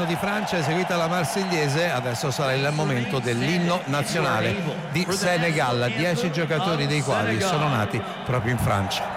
di Francia, eseguita la Marsigliese. Adesso sarà il momento dell'inno nazionale di Senegal, 10 giocatori dei quali sono nati proprio in Francia.